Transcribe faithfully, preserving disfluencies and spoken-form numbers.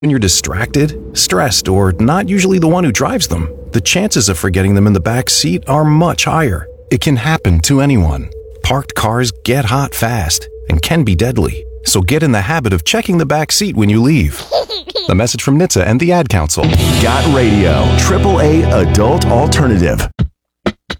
When you're distracted, stressed, or not usually the one who drives them, the chances of forgetting them in the back seat are much higher. It can happen to anyone. Parked cars get hot fast and can be deadly. So get in the habit of checking the back seat when you leave. The message from N H T S A and the Ad Council. Got Radio, triple A adult alternative.